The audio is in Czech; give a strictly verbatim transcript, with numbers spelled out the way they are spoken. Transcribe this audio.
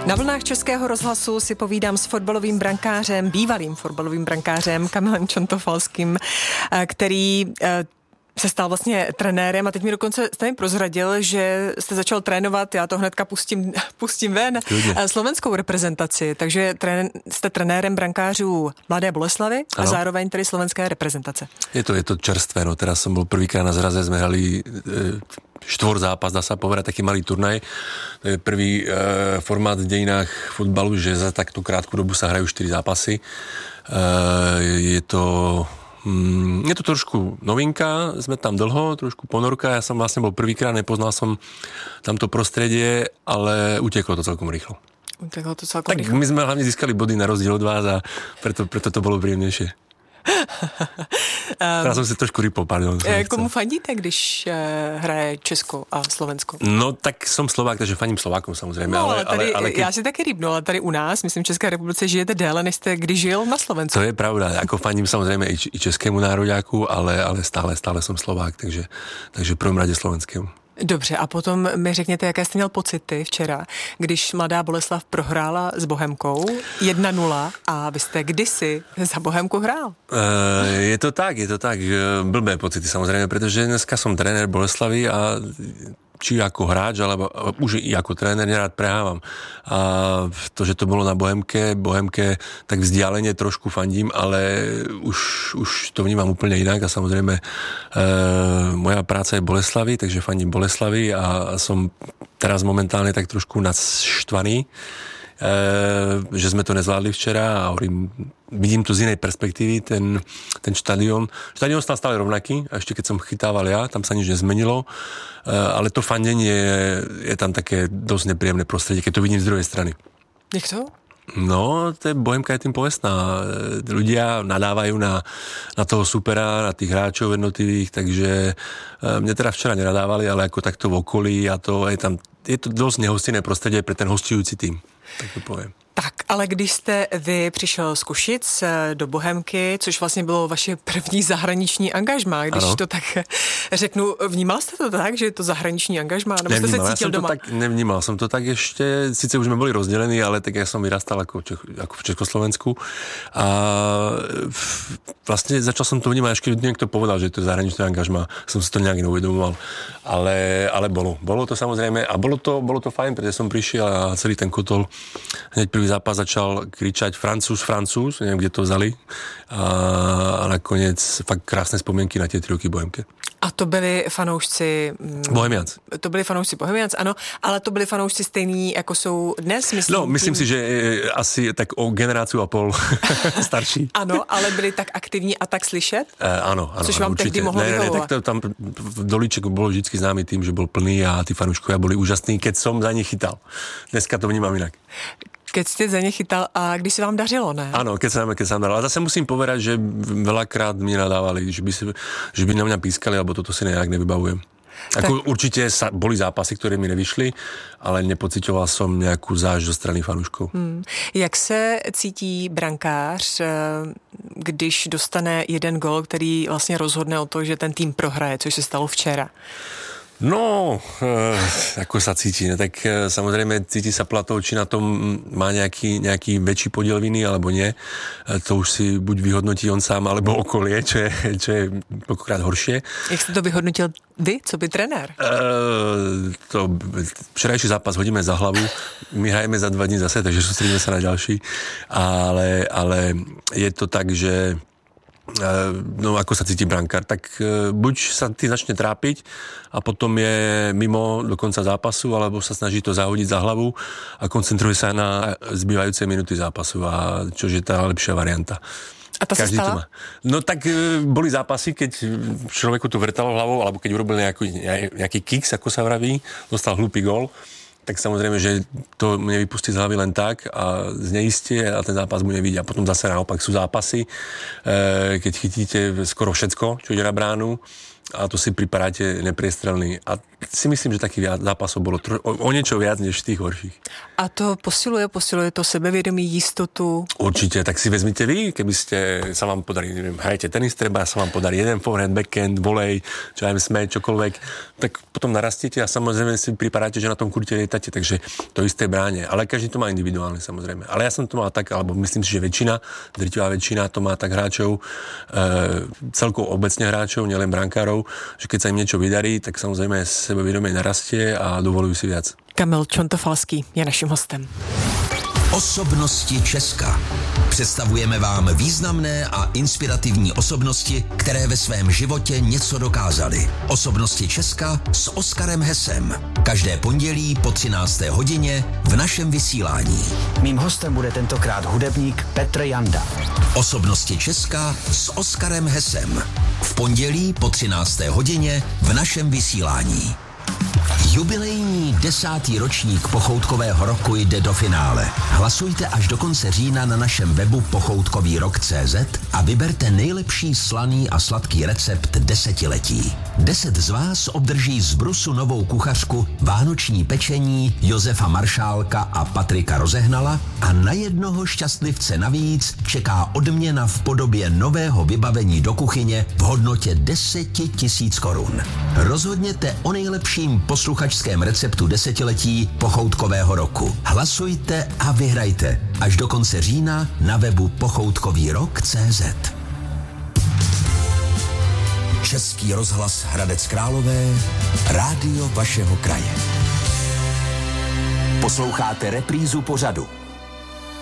Na vlnách Českého rozhlasu si povídám s fotbalovým brankářem, bývalým fotbalovým brankářem Kamilem Čontofalským, který se stal vlastně trenérem a teď mi dokonce jste mi prozradil, že jste začal trénovat, já to hnedka pustím, pustím ven, Klidně. slovenskou reprezentaci, takže trén, jste trenérem brankářů Mladé Boleslavy a ano. zároveň tedy slovenské reprezentace. Je to, je to čerstvé, no teraz som bol prvýkrát na zraze, sme hrali e, štvor zápas, dá sa povedať, taký malý turnaj. To je prvý e, formát v dejinách fotbalu, že za takto krátku dobu sa hrajú štyri zápasy. E, je to Je to trošku novinka, sme tam dlho, trošku ponorka, ja som vlastne bol prvýkrát, nepoznal som tamto prostredie, ale uteklo to celkom rýchlo. Uteklo to celkom tak rýchlo. My sme hlavne získali body na rozdiel od vás a preto, preto to bolo príjemnejšie. um, Teraz som si trošku rypol, pardon. Komu fandíte, když uh, hraje Česko a Slovensko? No tak som Slovák, takže fandím Slovákom samozrejme. No, ale, ale, tady, ale, ale keď... já si taky rýpnu, ale tady u nás, myslím v České republice, žijete déle, než jste kdy žil na Slovensku. To je pravda, ako fandím samozrejme i, i českému nároďáku, ale, ale stále, stále som Slovák, takže, takže v prvom rade slovenskému. Dobře, a potom mi řekněte, jaké jste měl pocity včera, když Mladá Boleslav prohrála s Bohemkou jedna nula a vy jste kdysi za Bohemku hrál. Uh, je to tak, je to tak. Blbé pocity samozrejme, pretože dneska som tréner Boleslavy a či ako hráč, alebo už i ako tréner nerád prehávam. A to, že to bolo na Bohemke, Bohemke tak vzdialene trošku fandím, ale už, už to vnímam úplne inak a samozrejme e, moja práca je Boleslavy, takže fandím Boleslavy a som teraz momentálne tak trošku nadštvaný, e, že sme to nezvládli včera a hovorím, vidím to z inej perspektívy, ten, ten štadión. Štadión stal stále rovnaký, a ešte keď som chytával ja, tam sa nič nezmenilo, ale to fandenie je, je tam také dosť nepríjemné prostredie, keď to vidím z druhej strany. Jak to? No, to je Bohemka je tým povestná. Ľudia nadávajú na, na toho supera, na tých hráčov jednotlivých, takže mne teda včera nenadávali, ale ako takto v okolí a to je tam, je to dosť nehostinné prostredie pre ten hostujúci tým. Tak to poviem. Tak, ale když jste vy přišel z Košic do Bohemky, což vlastně bylo vaše první zahraniční angažmá, když ano. to tak řeknu, vnímal jste to tak, že je to zahraniční angažmá, nebo jste se cítil ja doma? Tak, nevnímal som to tak ešte, síce už sme boli rozdelení, ale tak ja som vyrastal ako, Čech, ako v Československu a vlastne začal som to vnímať, až keď niekto povedal, že to je zahraničné angažmá, som si to nejak neuvedomoval, ale, ale bolo, bolo to samozrejme a bolo to, bolo to fajn, pretože som prišiel a celý ten kotol hneď prvý zápas začal kričať Francúz, Francúz, neviem, kde to vzali a nakoniec fakt krásne spomienky na tie tri roky Bohemke. A to byli fanoušci... Bohemians. To byli fanoušci Bohemians, ano, ale to byli fanoušci stejný, jako jsou dnes, myslím. No, myslím tím... si, že asi tak o generáciu a pol starší. Ano, ale byli tak aktivní a tak slyšet? E, áno, áno. Což vám určite tehdy mohlo vyhovovať. Ne, ne, tak to, tam Dolíček bol vždycky známy tým, že bol plný a tí fanúškovia boli úžasní, keď som za nich chytal. Dneska to vnímam inak. Keď ste za ne chytal a když se vám dařilo, ne? Áno, keď sa, keď sa nám dařilo. A zase musím povedať, že veľakrát mi nadávali, že by, si, že by na mňa pískali, alebo toto si nejak nevybavujem. Ako tak. Určite sa, boli zápasy, ktoré mi nevyšli, ale nepocitoval som nejakú záž zo strany fanúškov. Hmm. Jak se cítí brankář, když dostane jeden gól, který vlastně rozhodne o to, že ten tým prohraje, což se stalo včera? No, e, ako sa cíti, ne? tak e, samozrejme cíti sa Platov, či na tom má nejaký, nejaký väčší podiel viny, alebo nie. E, to už si buď vyhodnotí on sám, alebo okolie, čo je, čo je pokokrát horšie. Jak ste to vyhodnotil vy, co by trenér? E, to včerajší zápas hodíme za hlavu, my hrajeme za dva dní zase, takže sústredíme sa na ďalší, ale, ale je to tak, že no ako sa cíti brankár, tak buď sa tým začne trápiť a potom je mimo do konca zápasu, alebo sa snaží to zahodiť za hlavu a koncentruje sa na zbývajúce minúty zápasu, a čož je tá lepšia varianta. A to Každý sa stala? To má. No tak boli zápasy, keď človeku to vrtalo hlavou, alebo keď urobil nejaký, nejaký kiks, ako sa vraví, dostal hlúpy gól, tak samozrejme, že to nevypustí z hlavy len tak a zneistie a ten zápas bude vidieť. A potom zase naopak sú zápasy, keď chytíte skoro všetko, čo ide na bránu a to si pri paráte nepriestrelný. A si myslím, že takých zápasov bolo tro, o, o niečo viac než tých horších. A to posiluje, posiluje to sebevědomí, jistotu? Určite, tak si vezmite vy, keby ste sa vám podarí, neviem, hrajete tenis, treba sa vám podarí jeden forehand, backhand, volej, čo aj sme, čokoľvek, tak potom narastíte a samozrejme si pripadáte, že na tom kurte lietate, takže to isté bráne. Ale každý to má individuálne, samozrejme. Ale ja som to mal tak, alebo myslím si, že väčšina, drtivá väčšina to má tak hráčov, e, celkovo obecne hráčov, nielen brankárov, že keď sa im niečo vydarí, tak samozrejme sebevědomie narastie a dovolujú si viac. Kamil Čontofalský je naším hostem. Osobnosti Česka. Představujeme vám významné a inspirativní osobnosti, které ve svém životě něco dokázaly. Osobnosti Česka s Oskarem Hesem. Každé pondělí po třinácté hodině v našem vysílání. Mým hostem bude tentokrát hudebník Petr Janda. Osobnosti Česka s Oskarem Hesem. V pondělí po třinácté hodině v našem vysílání. Jubilejní desátý ročník Pochoutkového roku jde do finále. Hlasujte až do konce října na našem webu pochoutkový rok tečka cé zet a vyberte nejlepší slaný a sladký recept desetiletí. Deset z vás obdrží z Brusu novou kuchařku vánoční pečení Josefa Maršálka a Patrika Rozehnala a na jednoho šťastlivce navíc čeká odměna v podobě nového vybavení do kuchyně v hodnotě deset tisíc korun. Rozhodněte o nejlepším posluchačském receptu desetiletí Pochoutkového roku. Hlasujte a vyhrajte až do konce října na webu pochoutkový rok tečka cé zet. Český rozhlas Hradec Králové, rádio vašeho kraje. Posloucháte reprízu pořadu